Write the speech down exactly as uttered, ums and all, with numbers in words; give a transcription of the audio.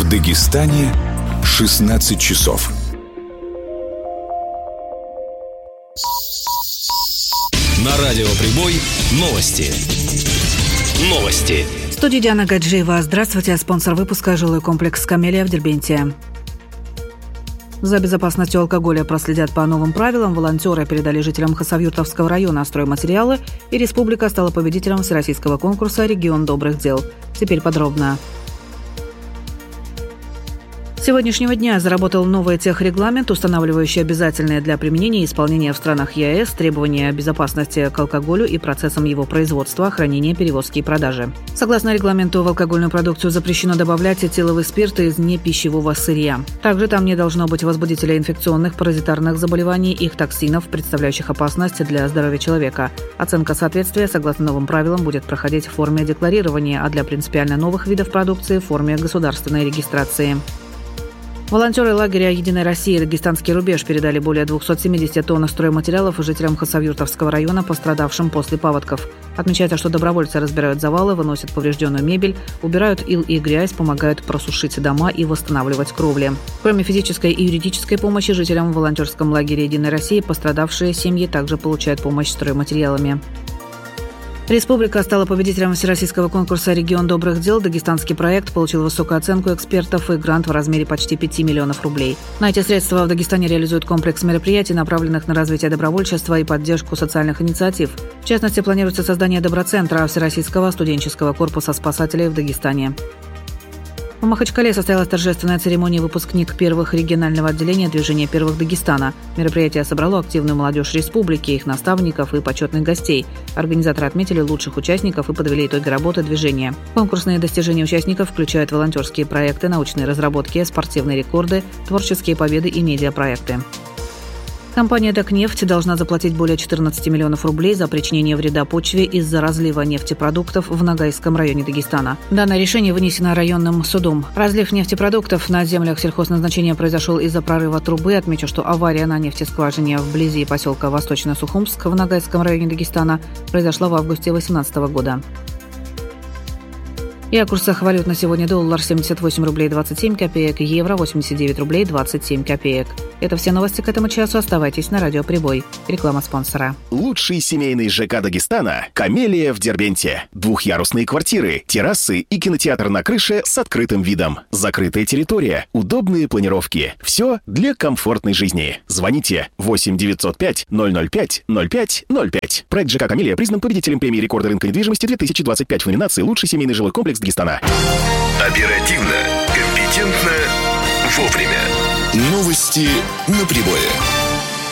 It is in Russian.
В Дагестане шестнадцать часов. На радио «Прибой» новости. Новости. В студии Диана Гаджиева. Здравствуйте. Спонсор выпуска — жилой комплекс «Камелия» в Дербенте. За безопасностью алкоголя проследят по новым правилам. Волонтеры передали жителям Хасавюртовского района стройматериалы, и республика стала победителем всероссийского конкурса «Регион добрых дел». Теперь подробно. С сегодняшнего дня заработал новый техрегламент, устанавливающий обязательные для применения и исполнения в странах ЕАЭС требования безопасности к алкоголю и процессам его производства, хранения, перевозки и продажи. Согласно регламенту, в алкогольную продукцию запрещено добавлять этиловый спирт из непищевого сырья. Также там не должно быть возбудителя инфекционных, паразитарных заболеваний, их токсинов, представляющих опасность для здоровья человека. Оценка соответствия, согласно новым правилам, будет проходить в форме декларирования, а для принципиально новых видов продукции – в форме государственной регистрации. Волонтеры лагеря «Единая Россия» и «Дагестанский рубеж» передали более двухсот семидесяти тонн стройматериалов жителям Хасавюртовского района, пострадавшим после паводков. Отмечается, что добровольцы разбирают завалы, выносят поврежденную мебель, убирают ил и грязь, помогают просушить дома и восстанавливать кровли. Кроме физической и юридической помощи, жителям в волонтерском лагере «Единой России» пострадавшие семьи также получают помощь стройматериалами. Республика стала победителем всероссийского конкурса «Регион добрых дел». Дагестанский проект получил высокую оценку экспертов и грант в размере почти пяти миллионов рублей. На эти средства в Дагестане реализуют комплекс мероприятий, направленных на развитие добровольчества и поддержку социальных инициатив. В частности, планируется создание доброцентра Всероссийского студенческого корпуса спасателей в Дагестане. В Махачкале состоялась торжественная церемония выпускник первых регионального отделения движения первых Дагестана. Мероприятие собрало активную молодежь республики, их наставников и почетных гостей. Организаторы отметили лучших участников и подвели итоги работы движения. Конкурсные достижения участников включают волонтерские проекты, научные разработки, спортивные рекорды, творческие победы и медиапроекты. Компания «Дакнефть» должна заплатить более четырнадцати миллионов рублей за причинение вреда почве из-за разлива нефтепродуктов в Ногайском районе Дагестана. Данное решение вынесено районным судом. Разлив нефтепродуктов на землях сельхозназначения произошел из-за прорыва трубы. Отмечу, что авария на нефтескважине вблизи поселка Восточно-Сухумск в Ногайском районе Дагестана произошла в августе две тысячи восемнадцатого года. И о курсах валют на сегодня: доллар семьдесят восемь рублей двадцать семь копеек, евро восемьдесят девять рублей двадцать семь копеек. Это все новости к этому часу. Оставайтесь на радио «Прибой». Реклама спонсора. Лучший семейный ЖК Дагестана – «Камелия» в Дербенте. Двухъярусные квартиры, террасы и кинотеатр на крыше с открытым видом. Закрытая территория, удобные планировки. Все для комфортной жизни. Звоните восемь девятьсот пять ноль ноль пять ноль пять ноль пять. Проект ЖК «Камелия» признан победителем премии рекорда рынка недвижимости две тысячи двадцать пять в номинации «Лучший семейный жилой комплекс Дагестана». Оперативно, компетентно, вовремя. Новости на Прибое.